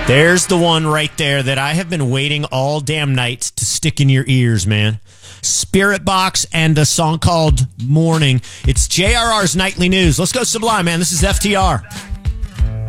There's the one right there that I have been waiting all damn night to stick in your ears, man. Spirit Box and a song called Morning. It's JRR's Nightly News. Let's go Sublime, man. This is FTR.